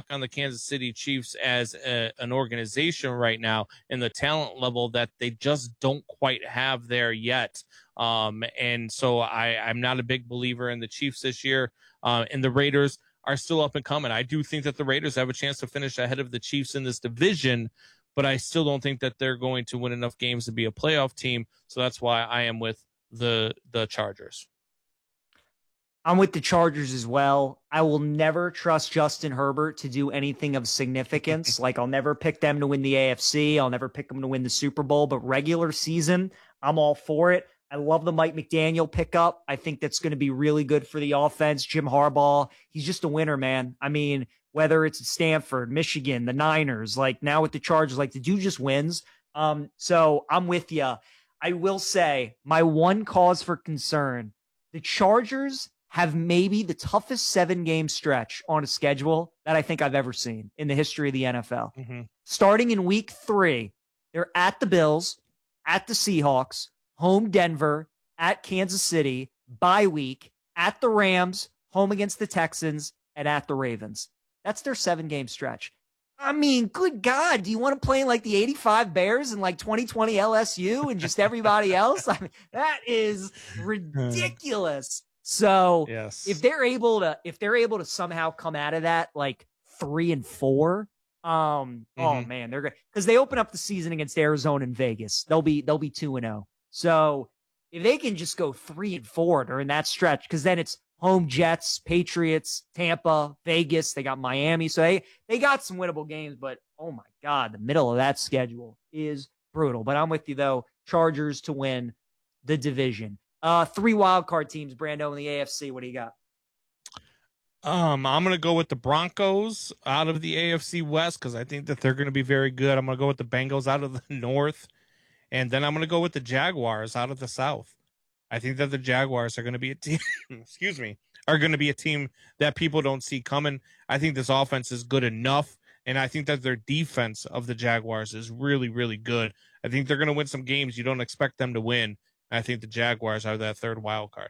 knock on the Kansas City Chiefs as an organization right now and the talent level that they just don't quite have there yet. And so I'm not a big believer in the Chiefs this year. And the Raiders are still up and coming. I do think that the Raiders have a chance to finish ahead of the Chiefs in this division, but I still don't think that they're going to win enough games to be a playoff team. So that's why I am with the Chargers. I'm with the Chargers as well. I will never trust Justin Herbert to do anything of significance. Like, I'll never pick them to win the AFC. I'll never pick them to win the Super Bowl. But regular season, I'm all for it. I love the Mike McDaniel pickup. I think that's going to be really good for the offense. Jim Harbaugh, he's just a winner, man. I mean, whether it's at Stanford, Michigan, the Niners, like now with the Chargers, like the dude just wins. So I'm with you. I will say my one cause for concern, the Chargers have maybe the toughest 7-game stretch on a schedule that I think I've ever seen in the history of the NFL. Mm-hmm. Starting in week 3, they're at the Bills, at the Seahawks, home Denver, at Kansas City, bye week, at the Rams, home against the Texans, and at the Ravens. That's their 7-game stretch. I mean, good God, do you want to play like the 85 Bears and like 2020 LSU and just everybody else? I mean, that is ridiculous. So yes. if they're able to somehow come out of that like 3-4, oh man, they're great because they open up the season against Arizona and Vegas. They'll be 2-0. So if they can just go 3-4 during that stretch, because then it's home Jets, Patriots, Tampa, Vegas. They got Miami, so they got some winnable games. But oh my God, the middle of that schedule is brutal. But I'm with you though. Chargers to win the division. 3 wild card teams, Brando, in the AFC. What do you got? I'm going to go with the Broncos out of the AFC West because I think that they're going to be very good. I'm going to go with the Bengals out of the North, and then I'm going to go with the Jaguars out of the South. I think that the Jaguars are going to be a team, are going to be a team that people don't see coming. I think this offense is good enough, and I think that their defense of the Jaguars is really, really good. I think they're going to win some games you don't expect them to win. I think the Jaguars are that third wild card.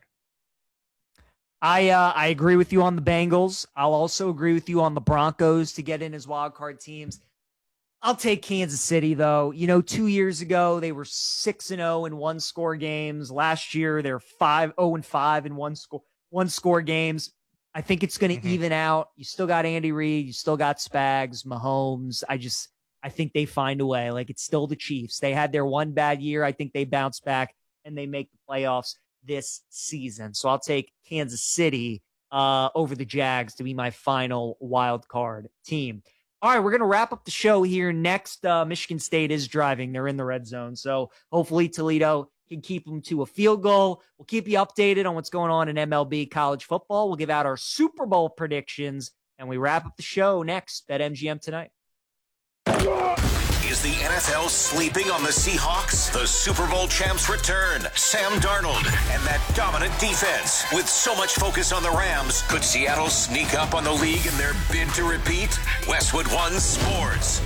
I agree with you on the Bengals. I'll also agree with you on the Broncos to get in as wild card teams. I'll take Kansas City, though. 2 years ago, they were 6-0 in one-score games. Last year, they're 5-0-5 in one-score games. I think it's going to even out. You still got Andy Reid. You still got Spags, Mahomes. I think they find a way. Like, it's still the Chiefs. They had their one bad year. I think they bounce back and they make the playoffs this season. So I'll take Kansas City over the Jags to be my final wild card team. All right, we're going to wrap up the show here. Next, Michigan State is driving. They're in the red zone. So hopefully Toledo can keep them to a field goal. We'll keep you updated on what's going on in MLB college football. We'll give out our Super Bowl predictions, and we wrap up the show next at MGM Tonight. Is the NFL sleeping on the Seahawks? The Super Bowl champs return. Sam Darnold and that dominant defense. With so much focus on the Rams, could Seattle sneak up on the league in their bid to repeat? Westwood One Sports.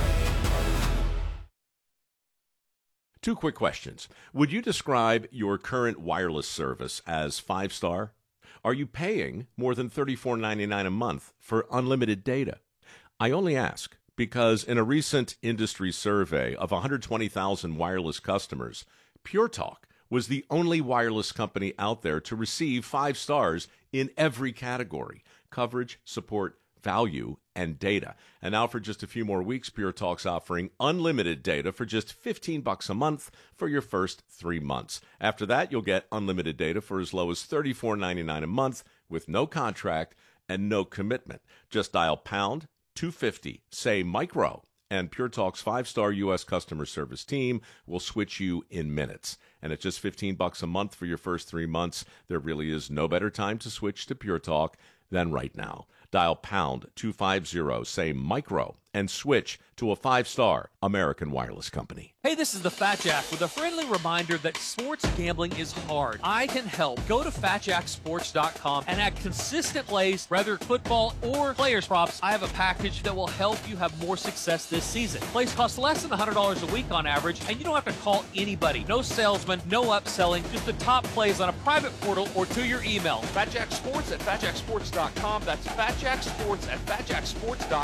2 quick questions. Would you describe your current wireless service as 5-star? Are you paying more than $34.99 a month for unlimited data? I only ask because in a recent industry survey of 120,000 wireless customers, Pure Talk was the only wireless company out there to receive 5 stars in every category: coverage, support, value, and data. And now for just a few more weeks, Pure Talk's offering unlimited data for just $15 a month for your first 3 months. After that, you'll get unlimited data for as low as $34.99 a month with no contract and no commitment. Just dial pound 250, say micro, and Pure Talk's 5-star U.S. customer service team will switch you in minutes. And at just $15 a month for your first 3 months, there really is no better time to switch to Pure Talk than right now. Dial pound 250, say micro, and switch to a 5-star American wireless company. Hey, this is the Fat Jack with a friendly reminder that sports gambling is hard. I can help. Go to FatJackSports.com and add consistent plays, whether football or players props. I have a package that will help you have more success this season. Plays cost less than $100 a week on average, and you don't have to call anybody. No salesman, no upselling, just the top plays on a private portal or to your email. FatJackSports at FatJackSports.com. That's FatJackSports at FatJackSports.com.